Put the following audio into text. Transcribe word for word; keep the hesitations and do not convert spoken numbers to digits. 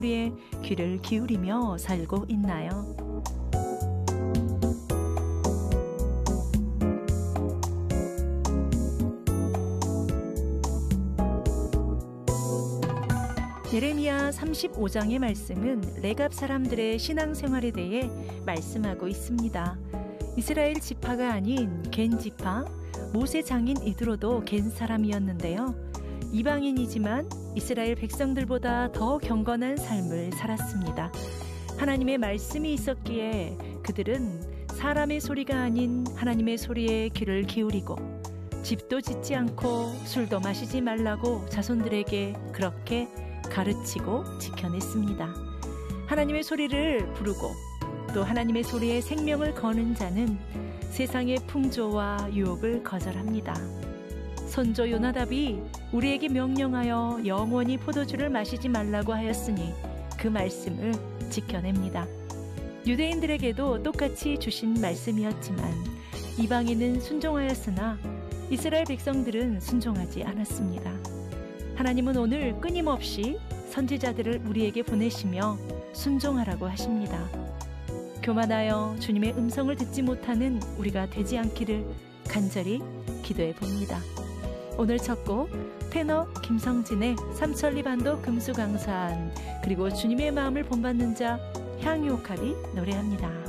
우리의 귀를 기울이며 살고 있나요? 예레미야 삼십오 장의 말씀은 레갑 사람들의 신앙생활에 대해 말씀하고 있습니다. 이스라엘 지파가 아닌 겐 지파, 모세 장인 이드로도 겐 사람이었는데요. 이방인이지만 이스라엘 백성들보다 더 경건한 삶을 살았습니다. 하나님의 말씀이 있었기에 그들은 사람의 소리가 아닌 하나님의 소리에 귀를 기울이고 집도 짓지 않고 술도 마시지 말라고 자손들에게 그렇게 가르치고 지켜냈습니다. 하나님의 소리를 부르고 또 하나님의 소리에 생명을 거는 자는 세상의 풍조와 유혹을 거절합니다. 선조 요나답이 우리에게 명령하여 영원히 포도주를 마시지 말라고 하였으니 그 말씀을 지켜냅니다. 유대인들에게도 똑같이 주신 말씀이었지만 이방인은 순종하였으나 이스라엘 백성들은 순종하지 않았습니다. 하나님은 오늘 끊임없이 선지자들을 우리에게 보내시며 순종하라고 하십니다. 교만하여 주님의 음성을 듣지 못하는 우리가 되지 않기를 간절히 기도해 봅니다. 오늘 첫 곡 테너 김성진의 삼천리 반도 금수강산, 그리고 주님의 마음을 본받는 자 향유옥합이 노래합니다.